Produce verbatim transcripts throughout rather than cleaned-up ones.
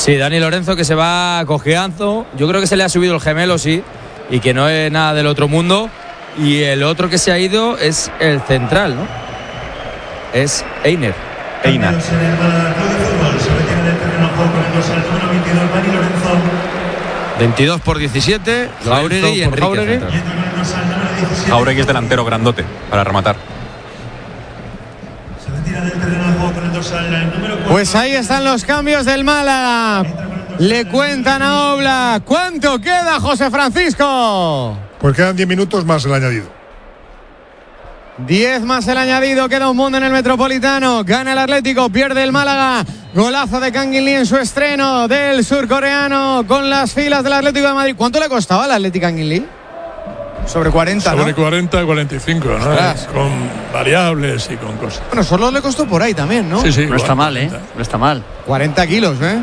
Sí, Dani Lorenzo, que se va cojeando. Yo creo que se le ha subido el gemelo, sí, y que no es nada del otro mundo. Y el otro que se ha ido es el central, ¿no? Es Einer. Einer. veintidós por diecisiete. Jauregui y Enrique. Jauregui. Jauregui es delantero grandote para rematar. Pues ahí están los cambios del Málaga. Le cuentan a Oblak. ¿Cuánto queda, José Francisco? Pues quedan diez minutos más el añadido. diez más el añadido, queda un mundo en el Metropolitano. Gana el Atlético, pierde el Málaga. Golazo de Kang In Lee en su estreno del surcoreano con las filas del Atlético de Madrid. ¿Cuánto le costaba al Atlético Kang In Lee? Sobre cuarenta, ¿no? Sobre cuarenta, cuarenta y cinco, ¿no? Ostras. Con variables y con cosas. Bueno, solo le costó por ahí también, ¿no? Sí, sí. No igual, está mal, ¿eh? cuarenta. No está mal. cuarenta kilos, ¿eh?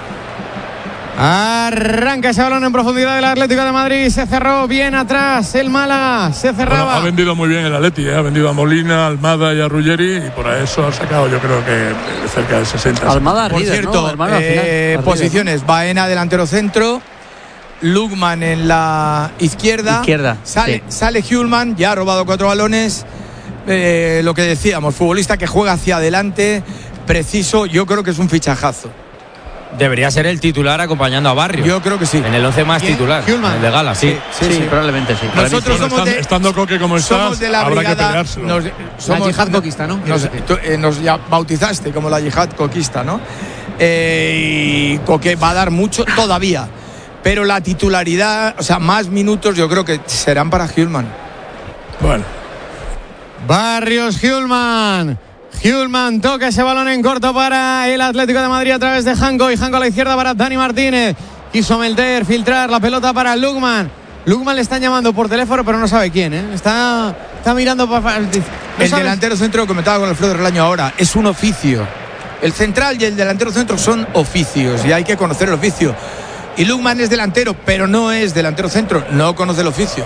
Arranca ese balón en profundidad del Atlético de Madrid. Se cerró bien atrás el Málaga. Se cerraba. Bueno, ha vendido muy bien el Atleti, ¿eh? Ha vendido a Molina, a Almada y a Ruggeri. Y por eso ha sacado, yo creo que de cerca de sesenta. Almada Por Rieder, cierto, ¿no? Hermano, al eh, final. posiciones: Baena delantero centro, Lukman en la izquierda, Izquierda, sale, sí. sale Hjulman, ya ha robado cuatro balones. Eh, lo que decíamos, futbolista que juega hacia adelante, preciso. Yo creo que es un fichajazo. Debería ser el titular acompañando a Barrio. Yo creo que sí. En el once más ¿Quién? titular. Hjulman. El de Gala, sí. Sí, Sí, sí. probablemente sí. Para mí Nosotros sí. Bueno, somos estando, de- estando Coque como estás, Somos de la habrá que brigada. peleárselo. Nos, somos, yihad coquista, ¿no? Nos, tú, eh, nos ya bautizaste como la yihad coquista, ¿no? Eh, y Coque va a dar mucho todavía. Pero la titularidad, o sea, más minutos, yo creo que serán para Hjulman. Bueno, Barrios, Hjulman. Hjulman toca ese balón en corto para el Atlético de Madrid a través de Janko. Y Janko a la izquierda para Dani Martínez. Quiso Melter filtrar la pelota para Lukman. Lukman le están llamando por teléfono, pero no sabe quién, ¿eh? Está, está mirando para. No El sabe. delantero centro, lo comentaba con Alfredo Relaño ahora, es un oficio. El central y el delantero centro son oficios y hay que conocer el oficio. Y Lukman es delantero, pero no es delantero centro, no conoce el oficio.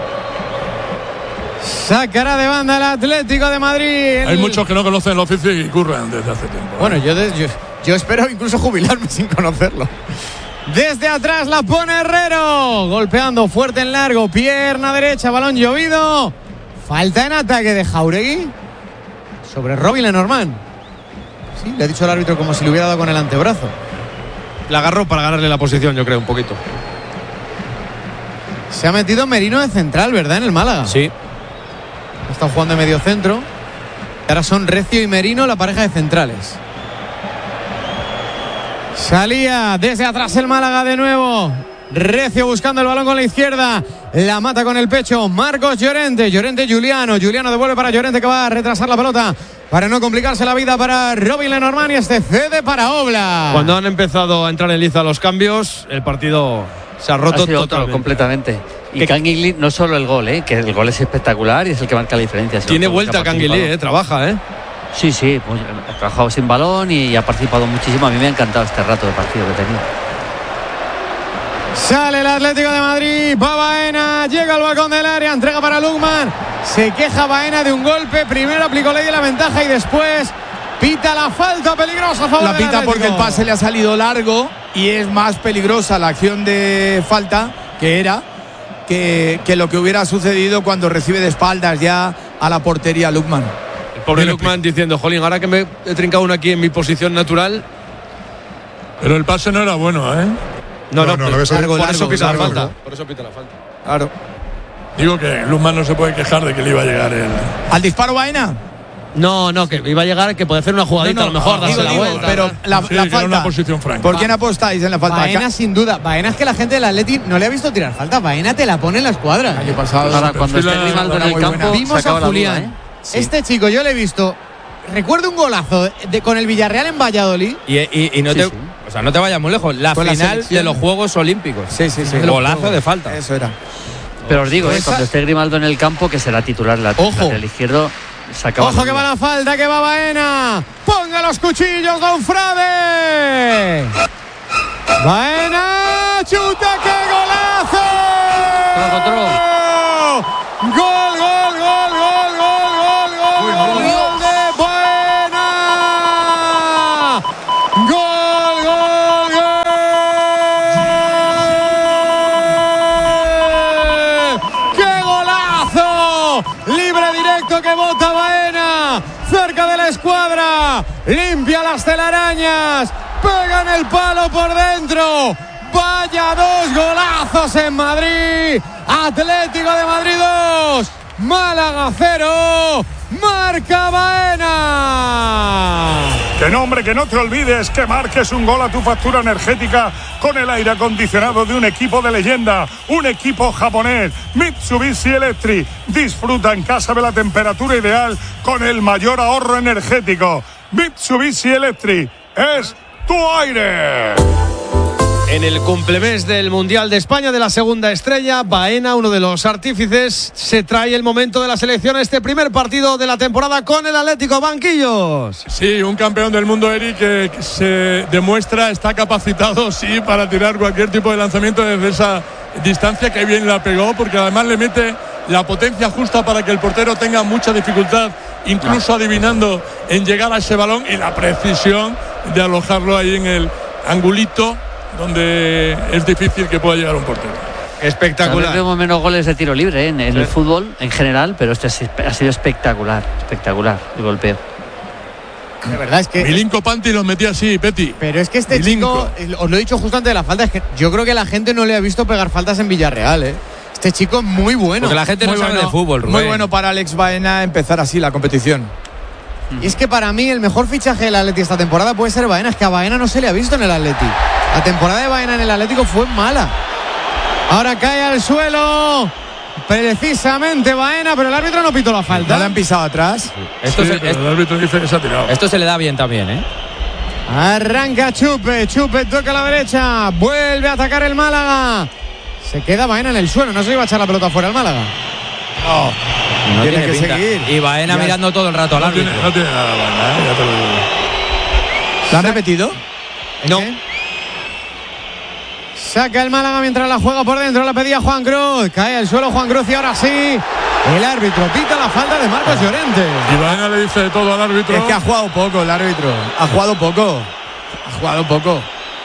Sacará de banda el Atlético de Madrid. El... hay muchos que no conocen el oficio y curran desde hace tiempo. Bueno, yo, de- yo, yo espero incluso jubilarme sin conocerlo. Desde atrás la pone Herrero. Golpeando fuerte en largo. Pierna derecha, balón llovido. Falta en ataque de Jauregui sobre Robin Lenormand. Sí, le ha dicho el árbitro como si le hubiera dado con el antebrazo. La agarró para ganarle la posición, yo creo, un poquito. Se ha metido Merino de central, ¿verdad? En el Málaga. Sí. Está jugando de medio centro. Ahora son Recio y Merino la pareja de centrales. Salía desde atrás el Málaga de nuevo. Recio buscando el balón con la izquierda. La mata con el pecho Marcos Llorente. Llorente Juliano. Juliano devuelve para Llorente, que va a retrasar la pelota para no complicarse la vida para Robin Lenormand. Y este cede para Oblak. Cuando han empezado a entrar en liza los cambios, el partido se ha Ha roto sido otro, totalmente. completamente. Y Que- Kang In Lee, no solo el gol, ¿eh? Que el gol es espectacular y es el que marca la diferencia. sino Tiene todo lo que vuelta ha Kang In Lee, participado. eh, trabaja, ¿eh? Sí, sí, pues, ha trabajado sin balón y ha participado muchísimo. A mí me ha encantado este rato de partido que he tenido. Sale el Atlético de Madrid. Va Baena. Llega al balcón del área. Entrega para Lukman. Se queja Baena de un golpe. Primero aplicó ley de la ventaja y después pita la falta peligrosa a favor La del pita porque el Atlético. pase le ha salido largo y es más peligrosa la acción de falta que era que, que lo que hubiera sucedido cuando recibe de espaldas ya a la portería Lukman. El pobre Tiene Lukman diciendo, jolín, ahora que me he trincado uno aquí en mi posición natural. Pero el pase no era bueno, ¿eh? No, No, no, no, por, lo ves por largo, eso pita largo, la falta. largo. Por eso pita la falta. Claro. Digo que Lukman no se puede quejar de que le iba a llegar el. ¿Al disparo Baena? No, no, que iba a llegar, que puede hacer una jugadita No, no, a lo mejor, digo, darse la digo, vuelta. pero la, Sí, la que era falta. una posición franca. ¿Por quién apostáis en la falta? Baena sin duda. Baena es que la gente del Atleti no le ha visto tirar falta. Baena te la pone en la escuadra. El año pasado. Ahora, cuando esté perfila- Grimaldo en era el muy campo, buena. se Vimos acaba a la Julián. duda, ¿eh? Este chico yo le he visto. Recuerdo un golazo de, con el Villarreal en Valladolid. Y, y- y no Sí, te, sí. o sea, no te vayas muy lejos. La Con la final selección. de los Juegos Olímpicos. Sí, sí, sí. Golazo de falta. Eso era. Pero os digo, ¿eh? Esa- Cuando esté Grimaldo en el campo, que será titular la Ojo. lateral izquierdo, se acaba Ojo la que duda. va la falta, que va Baena. Ponga los cuchillos, Don Frade. Baena, chuta, qué golazo. Tro, tro. Gol, gol, gol, gol, gol, gol, gol, gol, gol de Baena. Gol, gol, telarañas, pega en el palo por dentro. Vaya dos golazos en Madrid. Atlético de Madrid dos, Málaga cero. Marca Baena. Que no, hombre, que no te olvides que marques un gol a tu factura energética con el aire acondicionado de un equipo de leyenda, un equipo japonés, Mitsubishi Electric. Disfruta en casa de la temperatura ideal con el mayor ahorro energético. Mitsubishi Electric es tu aire. En el cumplemés del Mundial de España de la segunda estrella, Baena, uno de los artífices, se trae el momento de la selección a este primer partido de la temporada con el Atlético. Banquillos. Sí, un campeón del mundo, Eric, que se demuestra, está capacitado, sí, para tirar cualquier tipo de lanzamiento desde esa distancia, que bien la pegó, porque además le mete la potencia justa para que el portero tenga mucha dificultad, incluso adivinando en llegar a ese balón, y la precisión de alojarlo ahí en el angulito donde es difícil que pueda llegar un portero. Espectacular. Vemos menos goles de tiro libre ¿eh? en, en sí. el fútbol en general, pero este ha sido espectacular, espectacular el golpeo. De verdad es que Milinko Panti los metía así, Peti. Pero es que este Milinko. chico, os lo he dicho justo antes de la falta, es que yo creo que la gente no le ha visto pegar faltas en Villarreal, ¿eh? Este chico es muy bueno. Porque la gente muy no sabe bueno, de fútbol, Rubén. Muy bueno para Alex Baena empezar así la competición. Y es que para mí el mejor fichaje del Atleti esta temporada puede ser Baena. Es que a Baena no se le ha visto en el Atleti. La temporada de Baena en el Atlético fue mala. Ahora cae al suelo precisamente Baena, pero el árbitro no pitó la falta. ¿No le han pisado atrás? Esto, Sí, se, pero es, el árbitro dice que se ha tirado. esto se le da bien también, ¿eh? Arranca Chupe, Chupe toca a la derecha, vuelve a atacar el Málaga. Se queda Baena en el suelo, no se iba a echar la pelota fuera al Málaga. No, No tiene, tiene que pinta. seguir. Y Baena Ya. mirando todo el rato al No árbitro. tiene, no tiene nada, Baena, ¿eh? Ya te lo digo. ¿La han repetido? No. Saca el Málaga mientras la juega por dentro, la pedía Juan Cruz. Cae al suelo Juan Cruz y ahora sí. El árbitro pita la falta de Marcos Llorente. Y Baena le dice de todo al árbitro. Es que ha jugado poco el árbitro. Ha jugado poco. Ha jugado poco.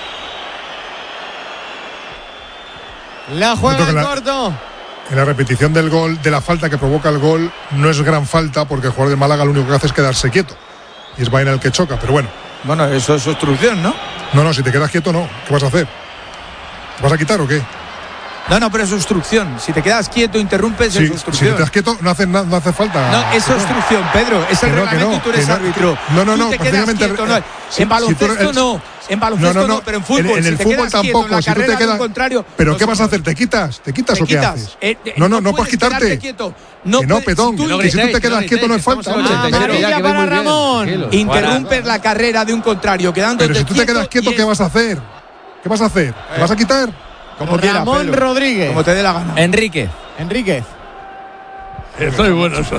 La juega Yo creo en que la- corto. En la repetición del gol, de la falta que provoca el gol, no es gran falta porque el jugador de Málaga lo único que hace es quedarse quieto. Y es Baena el que choca, pero bueno. Bueno, eso es obstrucción, ¿no? No, no, si te quedas quieto, no. ¿Qué vas a hacer? ¿Te vas a quitar o qué? No, no, pero es obstrucción. Si te quedas quieto, interrumpes, Sí, es si obstrucción. te quedas quieto, no hace, na- no hace falta. No, es obstrucción, Pedro. Es el Que no, que reglamento no, y tú eres que no, árbitro. no, no, Tú no, te quedas perfectamente, quieto, no. eh, si- En baloncesto si tú eres- no. En baloncesto no, No, no, no. pero en En- fútbol. en si el te fútbol quedas quieto tampoco. en la Si tú te carrera de un quedas- contrario. ¿Pero no qué se vas a puede. hacer? ¿Te quitas? ¿Te quitas Te o qué quitas. haces? Eh, eh, no, no, no, puedes quedarte quitarte. quieto. No, que no, puedes- Petón. si tú Que si tú te quedas quieto no es falta. Estamos en el ochenta y seis, Amarilla ya, que para voy muy bien, Ramón. tranquilo. Interrumpes la carrera de un contrario quedándote Pero si tú te quieto quedas quieto, y ¿qué es- vas a hacer? ¿Qué vas a hacer? ¿Te vas a quitar? Como quieras, Ramón Pedro. Rodríguez. Como te dé la gana. Enrique. Enríquez. Estoy bueno, eso.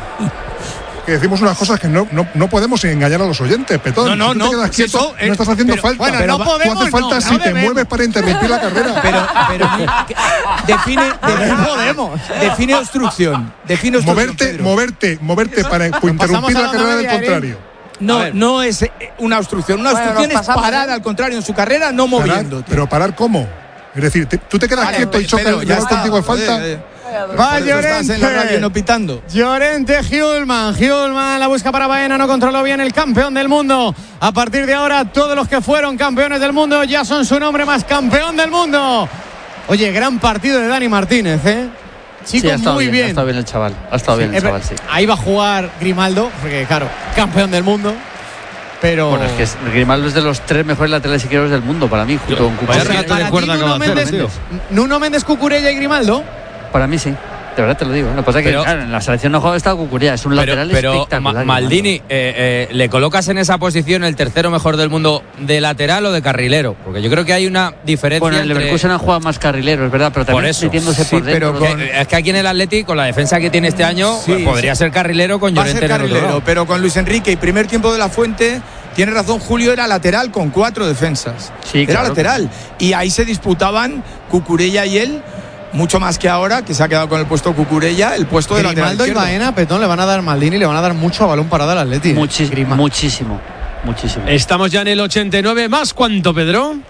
Que decimos unas cosas que no, no, no podemos engañar a los oyentes, Petón. No, no, si tú no, te quedas si quieto, eso, eh, no estás haciendo pero- falta. bueno, Pero no va- podemos, tú haces falta no, si no te debemos. mueves para interrumpir la carrera. Pero, pero que- define, define, podemos. define obstrucción. Define obstrucción. moverte, Pedro. moverte, moverte para pasamos interrumpir a la la carrera del media, Eric. contrario. No, A ver. no es eh, una obstrucción. Una Bueno, obstrucción nos es pasamos, parar ¿eh? al contrario en su carrera, no Parar, moviéndote. pero parar ¿cómo? Es decir, te- tú te quedas Vale, quieto y Pedro, chocas ya ya está. contigo en falta. Eh, eh, Va por eso estás en la radio Llorente. no pitando. Llorente Hjulman. Hjulman la busca para Baena. No controló bien el campeón del mundo. A partir de ahora, todos los que fueron campeones del mundo ya son su nombre más campeón del mundo. Oye, gran partido de Dani Martínez, ¿eh? Chico, Sí, ha estado muy bien, bien. Ha estado bien el chaval. Ha estado bien el Eh, chaval, sí. Ahí va a jugar Grimaldo, porque claro, campeón del mundo. Pero. Bueno, es que es- Grimaldo es de los tres mejores laterales izquierdos del mundo para mí, junto con Vaya Cucurella. regate de para cuerda ti, acaba Nuno de hacer, Méndez, tío. Nuno Méndez, Cucurella y Grimaldo. Para mí sí. De verdad te lo digo. ¿eh? Lo que pasa es que Pero- claro, en la selección no juega está Cucurella. Es un Pero, lateral pero espectacular. Ma- Maldini, Grimaldo. eh, eh, ¿le colocas en esa posición el tercero mejor del mundo de lateral o de carrilero? Porque yo creo que hay una diferencia Bueno, el entre... Leverkusen ha jugado más carrilero, es verdad, pero también Por eso. metiéndose Sí, por dentro. pero ¿no? con- Que- es que aquí en el Atleti, con la defensa que tiene este año, Sí, pues, podría sí. ser carrilero con Va a Llorente ser en el otro carrilero, lado. pero con Luis Enrique y primer tiempo de la Fuente, tiene razón Julio, era lateral con cuatro defensas. Sí, era claro. lateral. Y ahí se disputaban Cucurella y él, mucho más que ahora, que se ha quedado con el puesto Cucurella, el puesto de lateral Grimaldo y izquierdo. Baena, Petón, le van a dar Maldini, le van a dar mucho a balón parado al Atleti. Muchis- Grima. muchísimo, muchísimo. Estamos ya en el ochenta y nueve. ¿Más cuánto, Pedro?